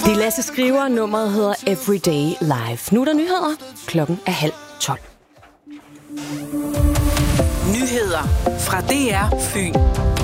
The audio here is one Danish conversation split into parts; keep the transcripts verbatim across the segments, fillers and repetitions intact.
De Lasse Skriver, nummeret hedder Everyday Life. Nu er der nyheder. Klokken er halv tolv. Nyheder fra D R Fyn.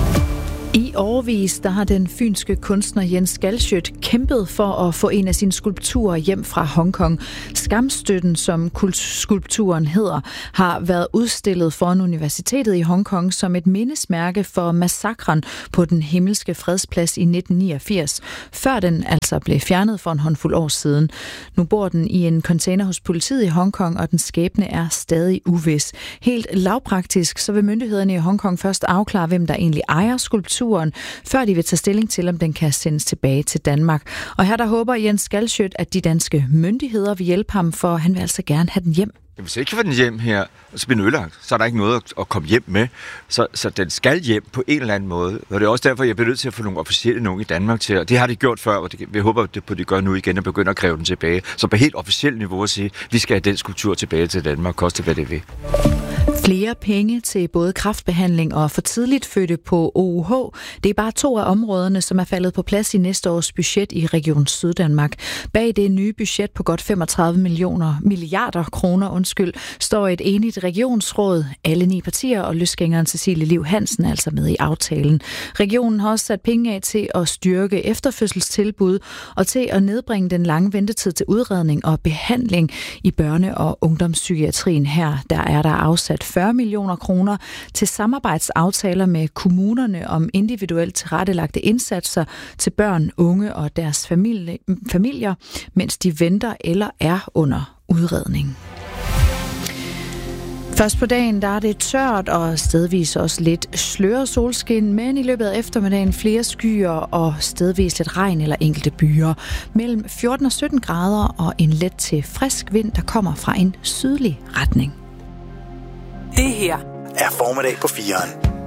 I årevis, der har den fynske kunstner Jens Galschiøt kæmpet for at få en af sine skulpturer hjem fra Hongkong. Skamstøtten, som skulpturen hedder, har været udstillet foran universitetet i Hongkong som et mindesmærke for massakren på den himmelske fredsplads i nitten niogfirs, før den altså blev fjernet for en håndfuld år siden. Nu bor den i en container hos politiet i Hongkong, og den skæbne er stadig uvis. Helt lavpraktisk, så vil myndighederne i Hongkong først afklare, hvem der egentlig ejer skulpturen, før de vil tage stilling til, om den kan sendes tilbage til Danmark. Og her der håber Jens Galschiøt, at de danske myndigheder vil hjælpe ham, for han vil altså gerne have den hjem. Hvis jeg ikke får den hjem her, så bliver den ødelagt. Så er der ikke noget at komme hjem med. Så, så den skal hjem på en eller anden måde. Og det er også derfor, jeg bliver nødt til at få nogle officielle nogen i Danmark til. Og det har de gjort før, og det, vi håber på, at de gør nu igen og begynder at kræve den tilbage. Så på helt officielt niveau at sige, at vi skal have den skulptur tilbage til Danmark, koste hvad det vil. Flere penge til både kræftbehandling og for tidligt fødte på O U H. Det er bare to af områderne, som er faldet på plads i næste års budget i Region Syddanmark. Bag det nye budget på godt femogtredive millioner milliarder kroner, undskyld, står et enigt regionsråd. Alle ni partier og løsgængeren Cecilie Liv Hansen er altså med i aftalen. Regionen har også sat penge af til at styrke efterfødselstilbud og til at nedbringe den lange ventetid til udredning og behandling i børne- og ungdomspsykiatrien. Her der er der afsat fyrre millioner kroner til samarbejdsaftaler med kommunerne om individuelt tilrettelagte indsatser til børn, unge og deres familie, familier, mens de venter eller er under udredning. Først på dagen, der er det tørt og stedvis også lidt sløret solskin, men i løbet af eftermiddagen flere skyer og stedvis lidt regn eller enkelte byer. Mellem fjorten og sytten grader og en let til frisk vind, der kommer fra en sydlig retning. Det her er formiddag på fireren.